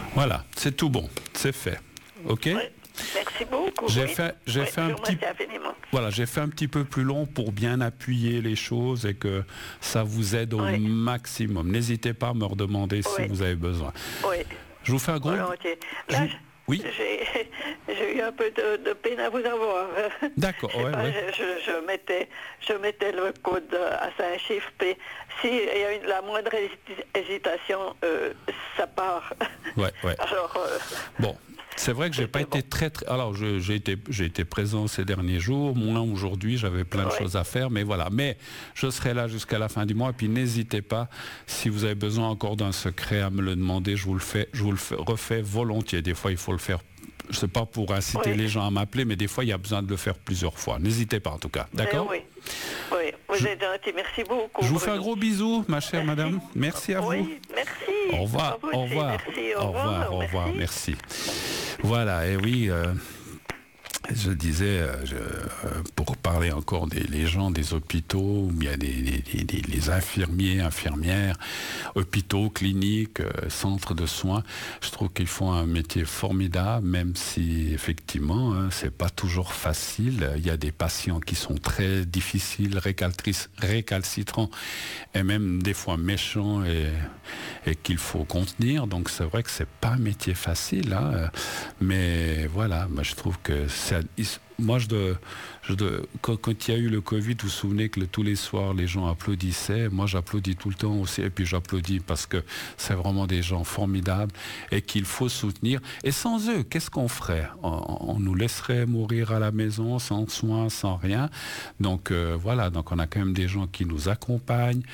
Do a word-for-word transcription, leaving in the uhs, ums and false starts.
Voilà, c'est tout bon, c'est fait. Ok. Oui. Merci beaucoup. J'ai oui. fait, j'ai oui, fait un petit, voilà, j'ai fait un petit peu plus long pour bien appuyer les choses et que ça vous aide au oui. maximum. N'hésitez pas à me redemander oui. si vous avez besoin. Oui. Je vous fais un gros. Volontiers. Là, je... Oui. J'ai, j'ai eu un peu de, de peine à vous avoir. D'accord. Ouais, pas, ouais. je, je, je mettais, je mettais le code à cinq chiffres. Puis s'il y a une, la moindre hésitation, euh, ça part. Ouais, ouais. Alors. Euh, bon. C'est vrai que j'ai pas bon. été très, très... Alors, je, j'ai, été, j'ai été présent ces derniers jours, moins aujourd'hui, j'avais plein de ouais. choses à faire, mais voilà. Mais je serai là jusqu'à la fin du mois, et puis n'hésitez pas, si vous avez besoin encore d'un secret à me le demander, je vous le fais, je vous le fais, refais volontiers. Des fois, il faut le faire, je sais pas pour inciter oui. les gens à m'appeler, mais des fois, il y a besoin de le faire plusieurs fois. N'hésitez pas, en tout cas. D'accord ? Oui. Oui, vous je, êtes gentil, merci beaucoup. Je vous Bruno. fais un gros bisou, ma chère merci. madame. Merci à oui, vous. Merci. Au revoir. Au revoir. Merci, au revoir. Au revoir. Merci. Voilà, et oui, euh, je disais, euh, je, euh, pour parler encore des les gens des hôpitaux, où il y a des, des, des, les infirmiers, infirmières, hôpitaux, cliniques, euh, centres de soins, je trouve qu'ils font un métier formidable, même si effectivement, hein, c'est pas toujours facile. Il y a des patients qui sont très difficiles, récalcitrants, et même des fois méchants et, et qu'il faut contenir. Donc c'est vrai que c'est pas un métier facile, hein, mais voilà, moi je trouve que c'est moi, je de, je de, quand, quand il y a eu le Covid, vous vous souvenez que le, tous les soirs, les gens applaudissaient. Moi, j'applaudis tout le temps aussi. Et puis, j'applaudis parce que c'est vraiment des gens formidables et qu'il faut soutenir. Et sans eux, qu'est-ce qu'on ferait ? on, on nous laisserait mourir à la maison, sans soins, sans rien. Donc, euh, voilà. Donc, on a quand même des gens qui nous accompagnent.